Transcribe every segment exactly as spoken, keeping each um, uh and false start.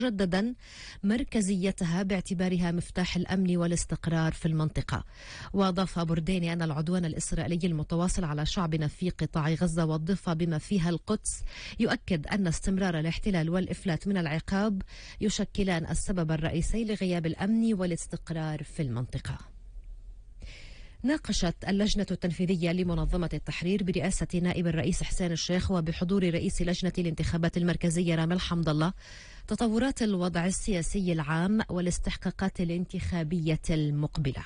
مجددا مركزيتها باعتبارها مفتاح الأمن والاستقرار في المنطقة. وأضاف برديني أن العدوان الإسرائيلي المتواصل على شعبنا في قطاع غزة والضفة بما فيها القدس يؤكد أن استمرار الاحتلال والإفلات من العقاب يشكلان السبب الرئيسي لغياب الأمن والاستقرار في المنطقة. ناقشت اللجنة التنفيذية لمنظمة التحرير برئاسة نائب الرئيس حسين الشيخ وبحضور رئيس لجنة الانتخابات المركزية رامي الحمد الله تطورات الوضع السياسي العام والاستحقاقات الانتخابية المقبلة.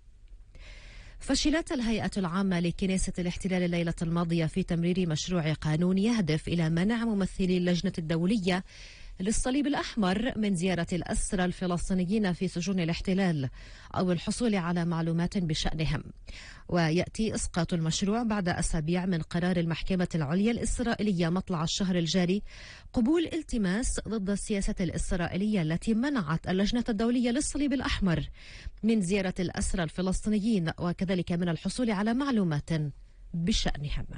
فشلت الهيئة العامة لكنيسة الاحتلال الليلة الماضية في تمرير مشروع قانون يهدف إلى منع ممثلي اللجنة الدولية للصليب الأحمر من زيارة الأسرى الفلسطينيين في سجون الاحتلال أو الحصول على معلومات بشأنهم. ويأتي إسقاط المشروع بعد أسابيع من قرار المحكمة العليا الإسرائيلية مطلع الشهر الجاري قبول التماس ضد السياسة الإسرائيلية التي منعت اللجنة الدولية للصليب الأحمر من زيارة الأسرى الفلسطينيين وكذلك من الحصول على معلومات بشأنهم.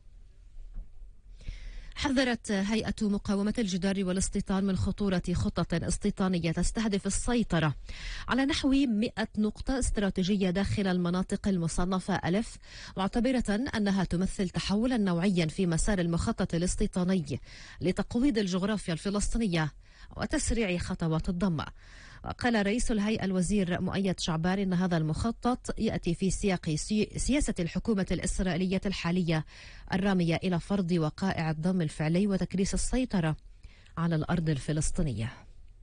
حذرت هيئة مقاومة الجدار والاستيطان من خطورة خطة استيطانية تستهدف السيطرة على نحو مئة نقطة استراتيجية داخل المناطق المصنفة ألف، معتبرة أنها تمثل تحولا نوعيا في مسار المخطط الاستيطاني لتقويض الجغرافيا الفلسطينية وتسريع خطوات الضم. قال رئيس الهيئة الوزير مؤيد شعبان إن هذا المخطط يأتي في سياق سياسة الحكومة الإسرائيلية الحالية الرامية إلى فرض وقائع الضم الفعلي وتكريس السيطرة على الأرض الفلسطينية.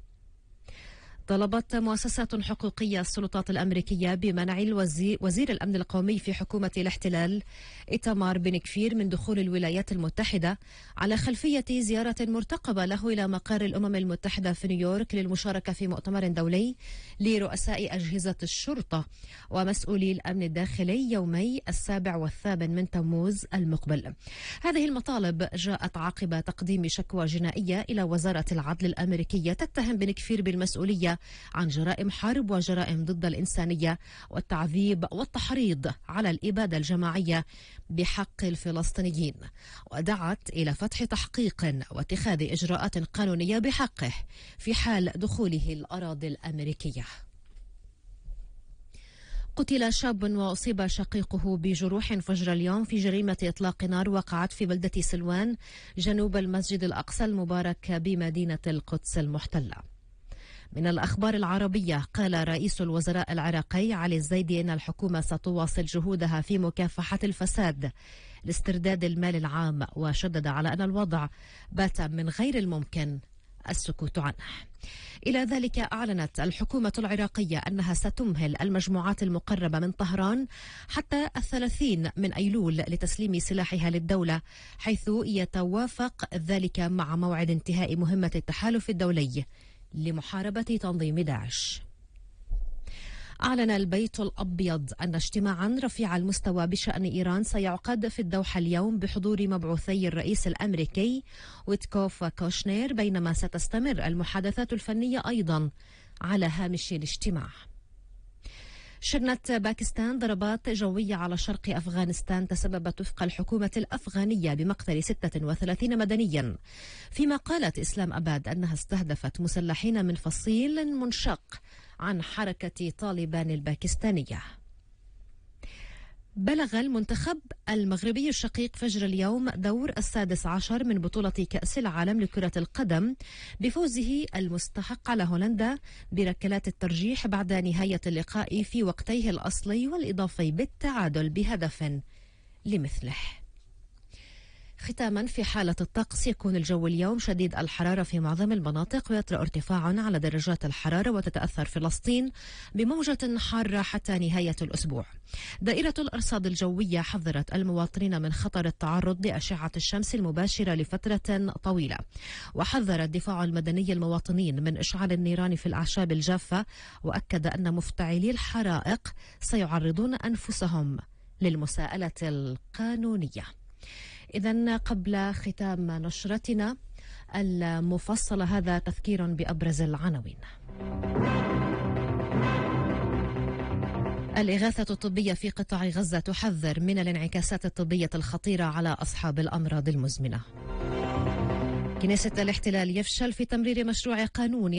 طلبت مؤسسات حقوقية السلطات الأمريكية بمنع الوزير وزير الأمن القومي في حكومة الاحتلال إيتامار بن كفير من دخول الولايات المتحدة على خلفية زيارة مرتقبة له إلى مقر الأمم المتحدة في نيويورك للمشاركة في مؤتمر دولي لرؤساء أجهزة الشرطة ومسؤولي الأمن الداخلي يومي السابع والثامن من تموز المقبل. هذه المطالب جاءت عقب تقديم شكوى جنائية إلى وزارة العدل الأمريكية تتهم بن كفير بالمسؤولية عن جرائم حرب وجرائم ضد الإنسانية والتعذيب والتحريض على الإبادة الجماعية بحق الفلسطينيين، ودعت إلى فتح تحقيق واتخاذ إجراءات قانونية بحقه في حال دخوله الأراضي الأمريكية. قتل شاب وأصيب شقيقه بجروح فجر اليوم في جريمة إطلاق نار وقعت في بلدة سلوان جنوب المسجد الأقصى المبارك بمدينة القدس المحتلة. من الأخبار العربية، قال رئيس الوزراء العراقي علي الزيدي إن الحكومة ستواصل جهودها في مكافحة الفساد لاسترداد المال العام، وشدد على أن الوضع بات من غير الممكن السكوت عنه. إلى ذلك أعلنت الحكومة العراقية أنها ستمهل المجموعات المقربة من طهران حتى الثلاثين من أيلول لتسليم سلاحها للدولة، حيث يتوافق ذلك مع موعد انتهاء مهمة التحالف الدولي لمحاربة تنظيم داعش. أعلن البيت الأبيض أن اجتماعا رفيع المستوى بشأن إيران سيعقد في الدوحة اليوم بحضور مبعوثي الرئيس الأمريكي ويتكوف وكوشنير، بينما ستستمر المحادثات الفنية أيضا على هامش الاجتماع. شنت باكستان ضربات جوية على شرق أفغانستان تسببت وفق الحكومة الأفغانية بمقتل ستة وثلاثين مدنيا، فيما قالت إسلام أباد أنها استهدفت مسلحين من فصيل منشق عن حركة طالبان الباكستانية. بلغ المنتخب المغربي الشقيق فجر اليوم دور السادس عشر من بطولة كأس العالم لكرة القدم بفوزه المستحق على هولندا بركلات الترجيح بعد نهاية اللقاء في وقتيه الأصلي والإضافي بالتعادل بهدف لمثله. ختاما، في حالة الطقس يكون الجو اليوم شديد الحرارة في معظم المناطق، ويطرأ ارتفاع على درجات الحرارة، وتتأثر فلسطين بموجة حارة حتى نهاية الأسبوع. دائرة الأرصاد الجوية حذرت المواطنين من خطر التعرض لأشعة الشمس المباشرة لفترة طويلة، وحذر الدفاع المدني المواطنين من إشعال النيران في الأعشاب الجافة، وأكد أن مفتعلي الحرائق سيعرضون أنفسهم للمساءلة القانونية. إذن قبل ختام نشرتنا المفصلة هذا تذكير بأبرز العناوين. الإغاثة الطبية في قطاع غزة تحذر من الانعكاسات الطبية الخطيرة على أصحاب الأمراض المزمنة. كنيسة الاحتلال يفشل في تمرير مشروع قانون